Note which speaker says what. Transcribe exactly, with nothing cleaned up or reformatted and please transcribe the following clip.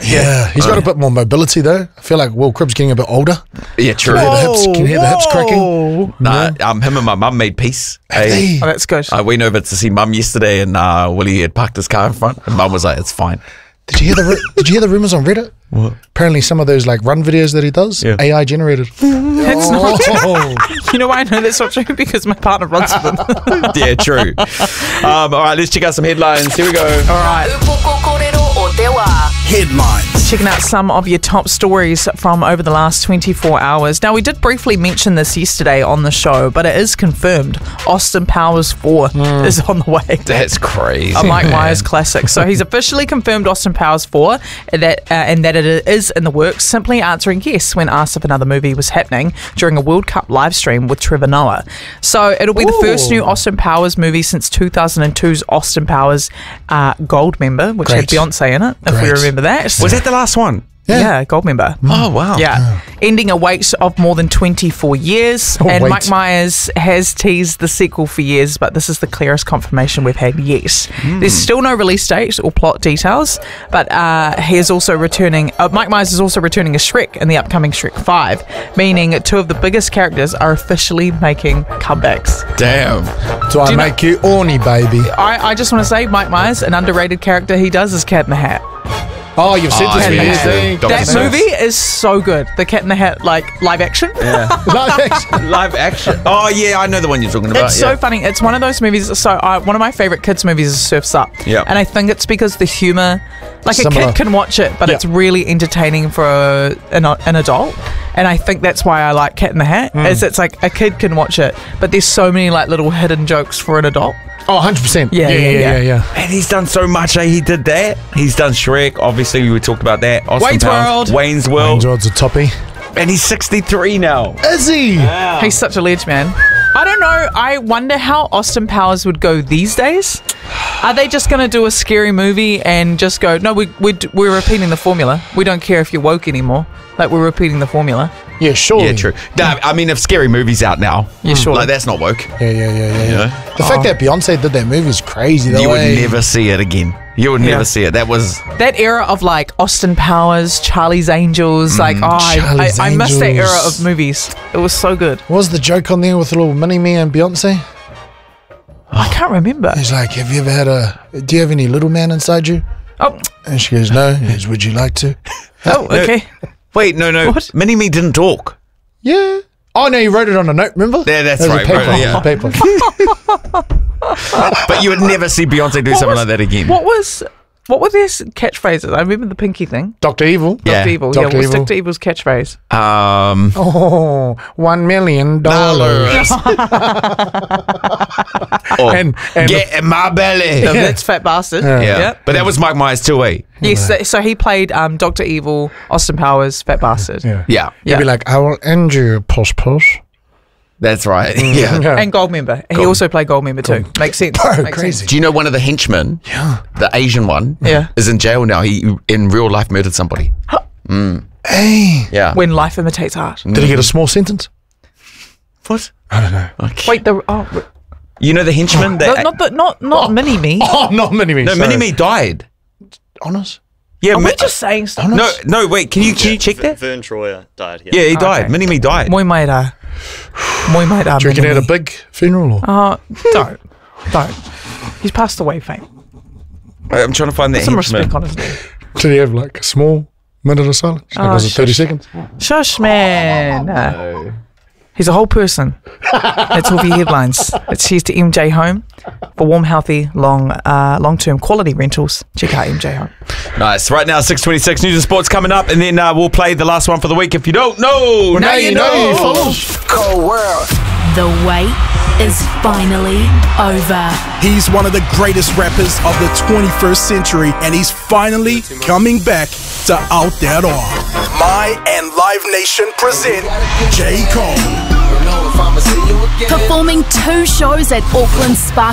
Speaker 1: Yeah, he's got a bit more mobility though. I feel like Will Cribb's getting a bit older.
Speaker 2: Yeah, true.
Speaker 1: Can you hear the hips, can you hear the hips cracking?
Speaker 3: Whoa.
Speaker 2: Nah, um, him and my mum made peace.
Speaker 1: Hey.
Speaker 3: Oh, that's good.
Speaker 2: I went over to see mum yesterday, and uh, Willie had parked his car in front, and mum was like, "It's fine."
Speaker 1: Did you hear the ru- Did you hear the rumors on Reddit?
Speaker 2: What?
Speaker 1: Apparently, some of those like run videos that he does,
Speaker 2: Yeah.
Speaker 1: A I generated.
Speaker 3: That's not
Speaker 1: Oh.
Speaker 3: You know why I know that's not true? Because my partner runs with them.
Speaker 2: Yeah, true. um, all right, let's check out some headlines. Here we go.
Speaker 3: All right.
Speaker 4: Headlines.
Speaker 3: Checking out some of your top stories from over the last twenty-four hours. Now, we did briefly mention this yesterday on the show, but it is confirmed. Austin Powers four
Speaker 1: Mm.
Speaker 3: is on the way.
Speaker 2: That's crazy.
Speaker 3: A Mike Myers classic. So he's officially confirmed Austin Powers four, that, uh, and that it is in the works, simply answering yes when asked if another movie was happening during a World Cup live stream with Trevor Noah. So it'll be the
Speaker 1: Ooh.
Speaker 3: first new Austin Powers movie since two thousand two's Austin Powers uh, Goldmember, which had
Speaker 1: Great.
Speaker 3: Beyonce in it, if we
Speaker 1: Great.
Speaker 3: remember that.
Speaker 2: Was that the last one?
Speaker 3: Yeah, Goldmember.
Speaker 2: Oh, wow.
Speaker 3: Yeah, ending a wait of more than twenty-four years.
Speaker 1: Oh,
Speaker 3: and
Speaker 1: wait.
Speaker 3: Mike Myers has teased the sequel for years, but this is the clearest confirmation we've had yet.
Speaker 1: Mm.
Speaker 3: There's still no release date or plot details, but uh, he is also returning. Uh, Mike Myers is also returning as Shrek in the upcoming Shrek five, meaning two of the biggest characters are officially making comebacks.
Speaker 2: Damn.
Speaker 1: Do I
Speaker 3: you know-
Speaker 1: make you horny, baby?
Speaker 3: I, I just want to say, Mike Myers, an underrated character he does is Cat in the Hat.
Speaker 1: Oh, you've said
Speaker 2: Oh,
Speaker 1: this for
Speaker 2: yeah,
Speaker 1: years.
Speaker 2: yeah.
Speaker 1: eh?
Speaker 2: Doctor
Speaker 3: That
Speaker 2: Seuss.
Speaker 3: movie is so good. The Cat in the Hat, like live action.
Speaker 2: Yeah.
Speaker 1: Live action.
Speaker 2: Live action. Oh, yeah, I know the one you're talking about.
Speaker 3: It's
Speaker 2: yeah.
Speaker 3: so funny. It's one of those movies. So uh, one of my favorite kids' movies is Surf's Up.
Speaker 2: Yeah.
Speaker 3: And I think it's because the humor, like
Speaker 1: Similar.
Speaker 3: a kid can watch it, but
Speaker 1: Yeah.
Speaker 3: it's really entertaining for a, an, an adult. And I think that's why I like Cat in the Hat.
Speaker 1: Mm.
Speaker 3: Is it's like a kid can watch it, but there's so many like little hidden jokes for an adult.
Speaker 1: Oh, one hundred percent.
Speaker 3: Yeah,
Speaker 1: yeah,
Speaker 3: yeah,
Speaker 1: yeah,
Speaker 3: yeah.
Speaker 1: yeah, yeah.
Speaker 2: And he's done so much. Eh? He did that. He's done Shrek. Obviously, we talked about that. Austin
Speaker 3: Wayne's
Speaker 2: Powers,
Speaker 3: World.
Speaker 2: Wayne's World.
Speaker 1: Wayne's World's a toppy.
Speaker 2: And he's sixty-three now.
Speaker 1: Is he?
Speaker 3: He's such a ledge, man. I don't know. I wonder how Austin Powers would go these days. Are they just going to do a scary movie and just go, no, we, we, we're repeating the formula. We don't care if you're woke anymore. Like, we're repeating the formula.
Speaker 1: Yeah, sure.
Speaker 2: Yeah, true. Nah, I mean, if Scary Movie's out now,
Speaker 3: Yeah, sure.
Speaker 2: like that's not woke.
Speaker 1: Yeah, yeah, yeah, yeah. yeah.
Speaker 2: You know?
Speaker 1: The fact that Beyonce did that movie is crazy. The
Speaker 2: You
Speaker 1: way
Speaker 2: would never see it again. You would
Speaker 3: Yeah.
Speaker 2: never see it. That was
Speaker 3: That era of like Austin Powers, Charlie's Angels, like oh, I,
Speaker 1: Charlie's
Speaker 3: I, I miss that era
Speaker 1: Angels.
Speaker 3: of movies. It was so good.
Speaker 1: What was the joke on there with little Mini Me and Beyonce?
Speaker 3: I can't remember.
Speaker 1: He's like, "Have you ever had a? Do you have any little man inside you?"
Speaker 3: Oh,
Speaker 1: And she goes, "No." He goes, "Would you like to?"
Speaker 3: oh, okay.
Speaker 2: wait, no, no.
Speaker 3: What?
Speaker 2: Mini Me didn't talk.
Speaker 1: Yeah. Oh no, he wrote it on a note. Remember?
Speaker 2: Yeah, that's
Speaker 1: There's
Speaker 2: right,
Speaker 1: A paper,
Speaker 2: right, yeah.
Speaker 1: a paper.
Speaker 2: But you would never see Beyonce do
Speaker 3: What
Speaker 2: something
Speaker 3: was-
Speaker 2: like that again.
Speaker 3: What was what were their s- catchphrases? I remember the pinky thing.
Speaker 1: Doctor Evil.
Speaker 2: Yeah.
Speaker 3: Doctor Evil.
Speaker 1: Doctor
Speaker 3: yeah, what's
Speaker 1: Evil.
Speaker 3: Doctor Evil's catchphrase?
Speaker 2: Um,
Speaker 1: Oh, one million dollars.
Speaker 2: or,
Speaker 1: And- and-
Speaker 2: get in my belly.
Speaker 3: No, That's Fat Bastard.
Speaker 1: Yeah.
Speaker 2: Yeah.
Speaker 3: Yep.
Speaker 2: But that was Mike Myers too, eh?
Speaker 3: Yes, so, so he played um, Doctor Evil, Austin Powers, Fat Bastard.
Speaker 1: Yeah.
Speaker 2: Yeah.
Speaker 1: He'd be like, "I will end you, puss puss."
Speaker 2: That's right. Yeah.
Speaker 1: Yeah.
Speaker 3: And Goldmember. He
Speaker 2: Gold-
Speaker 3: also played Goldmember too. Makes sense.
Speaker 1: Bro,
Speaker 3: Makes
Speaker 1: crazy.
Speaker 3: sense.
Speaker 2: Do you know one of the henchmen,
Speaker 1: Yeah.
Speaker 2: the Asian one,
Speaker 3: Yeah.
Speaker 2: is in jail now? He in real life murdered somebody.
Speaker 1: Hey.
Speaker 2: Yeah.
Speaker 3: When life imitates art.
Speaker 1: Did he get a small sentence?
Speaker 2: What?
Speaker 1: I don't know.
Speaker 2: Okay.
Speaker 3: Wait, the oh,
Speaker 2: You know the henchman?
Speaker 3: no,
Speaker 2: that,
Speaker 3: not the not not Mini Me.
Speaker 1: Oh, not Mini Me.
Speaker 2: no,
Speaker 1: sorry.
Speaker 2: Mini Me died.
Speaker 1: Honest?
Speaker 2: Yeah.
Speaker 3: Are we
Speaker 2: Mi-
Speaker 3: just saying stuff?
Speaker 2: no, no. Wait. Can you can you check that?
Speaker 5: Vern Troyer died. Yeah.
Speaker 2: Yeah, he died.
Speaker 3: Okay.
Speaker 2: Mini Me died.
Speaker 3: Moi maida. Moi maida.
Speaker 1: Do you reckon he had a big funeral? Or?
Speaker 3: Uh, don't. Don't. He's passed away, fame.
Speaker 2: Wait, I'm trying to find that
Speaker 3: Some
Speaker 2: henchman.
Speaker 3: respect on his name.
Speaker 1: Did he have like a small minute of silence? Like,
Speaker 3: Oh,
Speaker 1: was it thirty
Speaker 3: shush.
Speaker 1: seconds?
Speaker 3: Shush, man. Uh, he's a whole person. That's all the headlines. It's cheers to M J Home for warm, healthy, long, uh, long-term quality rentals. Check out M J Home.
Speaker 2: Nice. Right now, six twenty-six news and sports coming up, and then uh, we'll play the last one for the week. If you don't know,
Speaker 1: Now you know, you fools.
Speaker 4: Cold world.
Speaker 6: The wait is finally over.
Speaker 4: He's one of the greatest rappers of the twenty-first century, and he's finally coming back to out that all. My and Live Nation present J. Cole.
Speaker 6: Performing two shows at Auckland Spark